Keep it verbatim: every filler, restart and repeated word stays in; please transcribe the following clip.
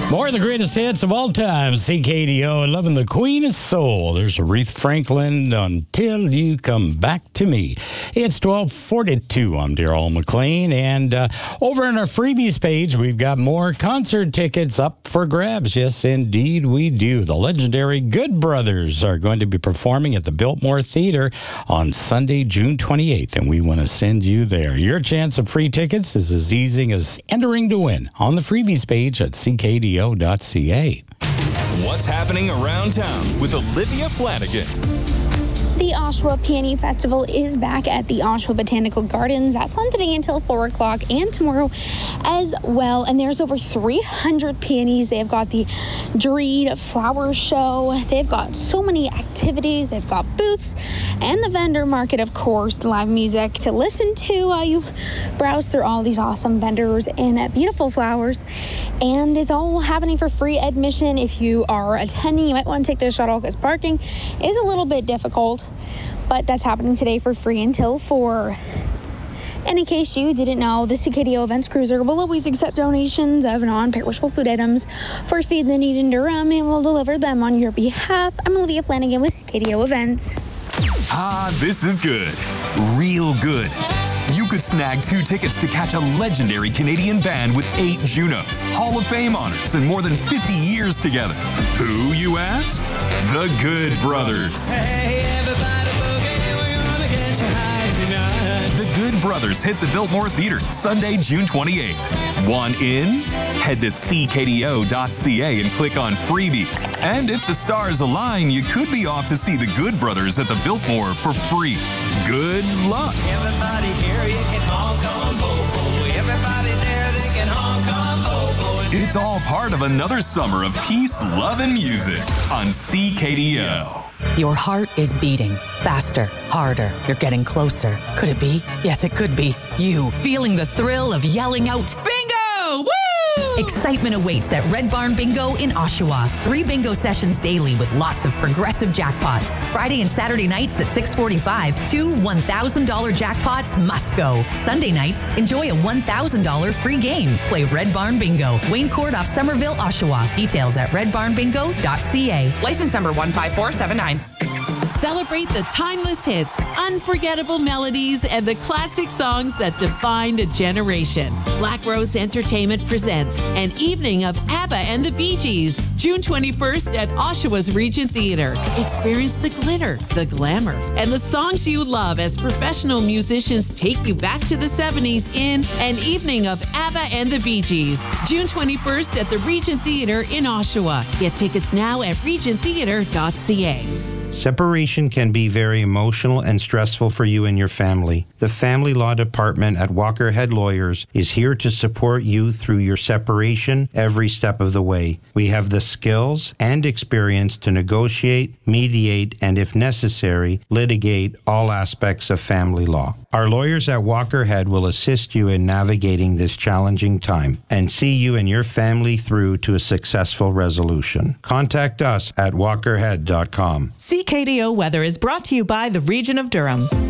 More of the greatest hits of all time. C K D O and Loving the Queen of Soul. There's Aretha Franklin, Until You Come Back to Me. It's twelve forty-two. I'm Darrell McLean. And uh, over on our freebies page, we've got more concert tickets up for grabs. Yes, indeed, we do. The legendary Good Brothers are going to be performing at the Biltmore Theater on Sunday, June twenty-eighth. And we want to send you there. Your chance of free tickets is as easy as entering to win on the freebies page at C K D O dot C A. What's happening around town with Olivia Flanagan? The Oshawa Peony Festival is back at the Oshawa Botanical Gardens. That's on today until four o'clock and tomorrow as well. And there's over three hundred peonies. They've got the Dreed Flower Show. They've got so many activities. They've got booths and the vendor market, of course, live music to listen to while you browse through all these awesome vendors and uh, beautiful flowers. And it's all happening for free admission. If you are attending, you might want to take the shuttle because parking is a little bit difficult. But that's happening today for free until four. And in case you didn't know, the C K D O Events Cruiser will always accept donations of non-perishable food items for Feed the Need in Durham and will deliver them on your behalf. I'm Olivia Flanagan with C K D O Events. Ah, this is good. Real good. You could snag two tickets to catch a legendary Canadian band with eight Junos, Hall of Fame honors, and more than fifty years together. Who, you ask? The Good Brothers. Hey, everybody boogie, we're gonna get you high tonight. The Good Brothers hit the Biltmore Theater Sunday, June twenty-eighth. Want in? Head to C K D O dot C A and click on freebies. And if the stars align, you could be off to see the Good Brothers at the Biltmore for free. Good luck. Everybody here, you can honk on Bobo. Everybody there, they can honk on Bobo. It's all part of another summer of peace, love, and music on C K D O. Your heart is beating faster, harder. You're getting closer. Could it be? Yes, it could be. You feeling the thrill of yelling out, "Bingo! Woo!" Excitement awaits at Red Barn Bingo in Oshawa. Three bingo sessions daily with lots of progressive jackpots. Friday and Saturday nights at six forty-five, two one thousand dollars jackpots must go. Sunday nights, enjoy a one thousand dollars free game. Play Red Barn Bingo. Wayne Court off Somerville, Oshawa. Details at red barn bingo dot c a. License number one five four seven nine. Celebrate the timeless hits, unforgettable melodies, and the classic songs that defined a generation. Black Rose Entertainment presents an evening of ABBA and the Bee Gees, June twenty-first at Oshawa's Regent Theater. Experience the glitter, the glamour, and the songs you love as professional musicians take you back to the seventies in an evening of ABBA and the Bee Gees, June twenty-first at the Regent Theater in Oshawa. Get tickets now at regent theater dot c a. Separation can be very emotional and stressful for you and your family. The Family Law Department at Walker Head Lawyers is here to support you through your separation every step of the way. We have the skills and experience to negotiate, mediate, and if necessary, litigate all aspects of family law. Our lawyers at Walker Head will assist you in navigating this challenging time and see you and your family through to a successful resolution. Contact us at walker head dot com. C K D O Weather is brought to you by the Region of Durham.